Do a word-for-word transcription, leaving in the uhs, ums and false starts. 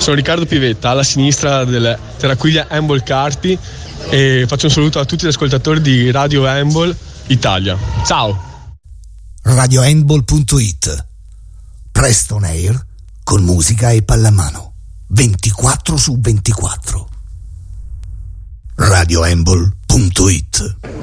sono Riccardo Pivetta, alla sinistra del Terraquiglia Handball Carpi, e faccio un saluto a tutti gli ascoltatori di Radio Handball Italia. Ciao! radio handball punto it, presto on air con musica e pallamano ventiquattro su ventiquattro. radio handball punto it